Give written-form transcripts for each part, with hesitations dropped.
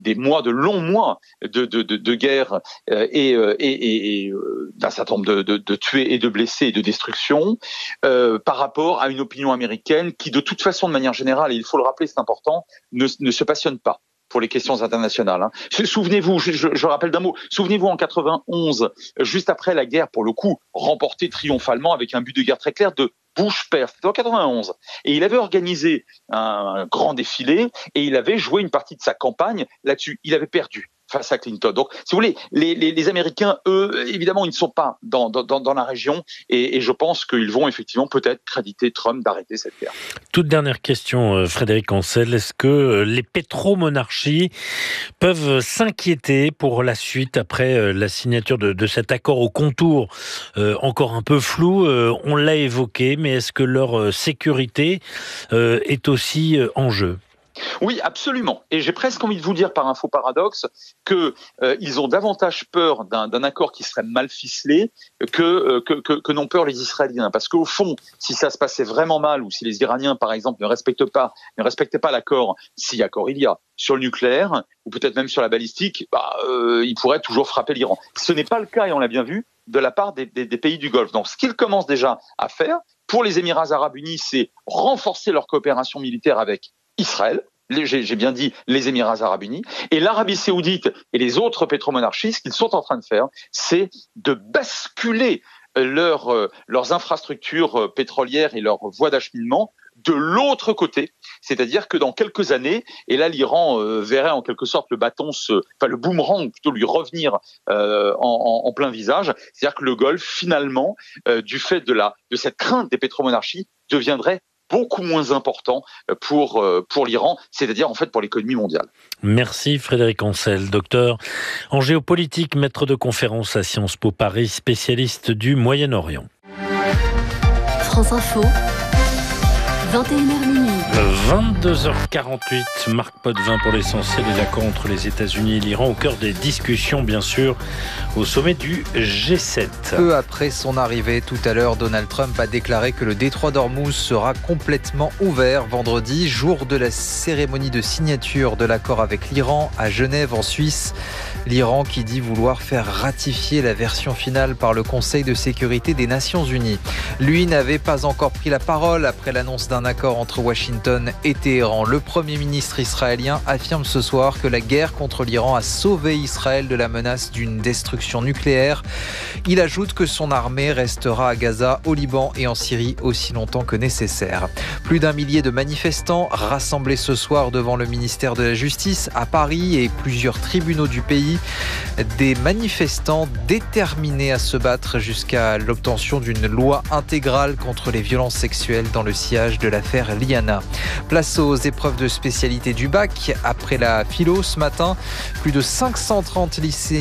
des mois, de longs mois de guerre et d'un certain nombre de tués et de blessés et de destruction par rapport à une opinion américaine qui, de toute façon, de manière générale, et il faut le rappeler, c'est important, ne se passionne pas pour les questions internationales. Souvenez-vous, je rappelle d'un mot, souvenez-vous en 91, juste après la guerre, pour le coup, remportée triomphalement avec un but de guerre très clair de Bush père, c'était en 91. Et il avait organisé un grand défilé et il avait joué une partie de sa campagne là-dessus. Il avait perdu face à Clinton. Donc, si vous voulez, les Américains, eux, évidemment, ils ne sont pas dans la région et je pense qu'ils vont effectivement peut-être créditer Trump d'arrêter cette guerre. Toute dernière question, Frédéric Ancel. Est-ce que les pétromonarchies peuvent s'inquiéter pour la suite après la signature de cet accord au contour encore un peu flou? On l'a évoqué, mais est-ce que leur sécurité est aussi en jeu? Oui, absolument. Et j'ai presque envie de vous dire par un faux paradoxe que ils ont davantage peur d'un accord qui serait mal ficelé que n'ont peur les Israéliens. Parce qu'au fond, si ça se passait vraiment mal ou si les Iraniens, par exemple, ne respectaient pas l'accord, si accord il y a, sur le nucléaire ou peut-être même sur la balistique, ils pourraient toujours frapper l'Iran. Ce n'est pas le cas, et on l'a bien vu, de la part des pays du Golfe. Donc, ce qu'ils commencent déjà à faire pour les Émirats arabes unis, c'est renforcer leur coopération militaire avec Israël, j'ai bien dit les Émirats arabes unis, et l'Arabie saoudite et les autres pétromonarchies, ce qu'ils sont en train de faire, c'est de basculer leurs infrastructures pétrolières et leurs voies d'acheminement de l'autre côté. C'est-à-dire que dans quelques années, et là l'Iran verrait en quelque sorte le boomerang plutôt lui revenir en plein visage, c'est-à-dire que le Golfe, finalement, du fait de cette crainte des pétromonarchies, deviendrait beaucoup moins important pour l'Iran, c'est-à-dire en fait pour l'économie mondiale. Merci Frédéric Ancel, docteur en géopolitique, maître de conférence à Sciences Po Paris, spécialiste du Moyen-Orient. France Info, 21h minuit. 22h48, Marc Potvin pour l'essentiel des accords entre les États-Unis et l'Iran au cœur des discussions, bien sûr, au sommet du G7. Peu après son arrivée tout à l'heure, Donald Trump a déclaré que le détroit d'Ormuz sera complètement ouvert vendredi, jour de la cérémonie de signature de l'accord avec l'Iran à Genève en Suisse. L'Iran qui dit vouloir faire ratifier la version finale par le Conseil de sécurité des Nations Unies. Lui n'avait pas encore pris la parole après l'annonce d'un accord entre Washington et Téhéran. Le Premier ministre israélien affirme ce soir que la guerre contre l'Iran a sauvé Israël de la menace d'une destruction nucléaire. Il ajoute que son armée restera à Gaza, au Liban et en Syrie aussi longtemps que nécessaire. Plus d'1 millier de manifestants rassemblés ce soir devant le ministère de la Justice à Paris et plusieurs tribunaux du pays. Des manifestants déterminés à se battre jusqu'à l'obtention d'une loi intégrale contre les violences sexuelles dans le sillage de l'affaire Liana. Place aux épreuves de spécialité du bac. Après la philo ce matin, plus de 530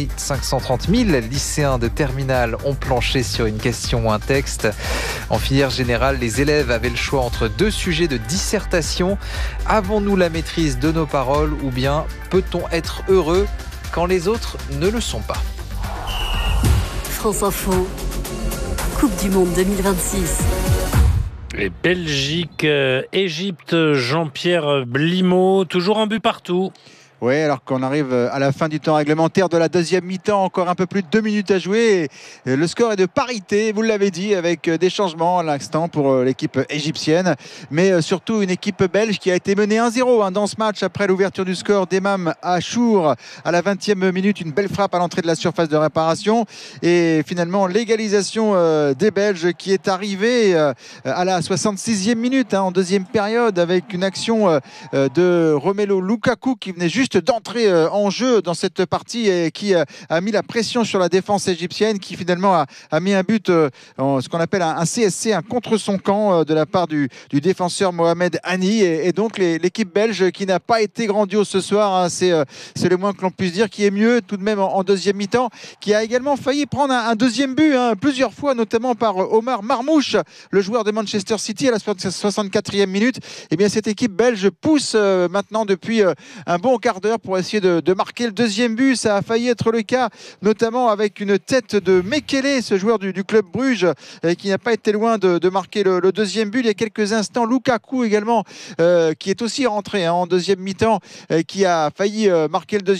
000 lycéens de terminale ont planché sur une question ou un texte. En filière générale, les élèves avaient le choix entre 2 sujets de dissertation. Avons-nous la maîtrise de nos paroles ou bien peut-on être heureux quand les autres ne le sont pas? France Info, Coupe du Monde 2026. Et Belgique, Égypte, Jean-Pierre Blimaud, toujours un but partout. Oui, alors qu'on arrive à la fin du temps réglementaire de la deuxième mi-temps, encore un peu plus de 2 minutes à jouer. Et le score est de parité, vous l'avez dit, avec des changements à l'instant pour l'équipe égyptienne. Mais surtout une équipe belge qui a été menée 1-0 dans ce match après l'ouverture du score d'Emam Achour à la 20e minute. Une belle frappe à l'entrée de la surface de réparation. Et finalement, l'égalisation des Belges qui est arrivée à la 66e minute en deuxième période avec une action de Romelu Lukaku qui venait juste d'entrer en jeu dans cette partie et qui a mis la pression sur la défense égyptienne qui finalement a mis un but, ce qu'on appelle un CSC, un contre son camp de la part du défenseur Mohamed Hani et donc l'équipe belge qui n'a pas été grandiose ce soir, c'est le moins que l'on puisse dire, qui est mieux tout de même en deuxième mi-temps, qui a également failli prendre un deuxième but plusieurs fois, notamment par Omar Marmouche, le joueur de Manchester City à la 64e minute. Et bien cette équipe belge pousse maintenant depuis un bon quart quart d'heure pour essayer de marquer le deuxième but. Ça a failli être le cas, notamment avec une tête de Mekele, ce joueur du club Bruges, qui n'a pas été loin de marquer le deuxième but. Il y a quelques instants, Lukaku également, qui est aussi rentré en deuxième mi-temps, qui a failli marquer le deuxième